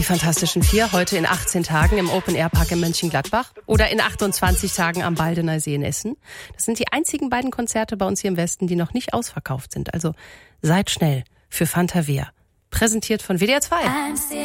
Die Fantastischen Vier, heute in 18 Tagen im Open-Air-Park in Mönchengladbach oder in 28 Tagen am Baldener See in Essen. Das sind die einzigen beiden Konzerte bei uns hier im Westen, die noch nicht ausverkauft sind. Also seid schnell für Fantavia. Präsentiert von WDR 2.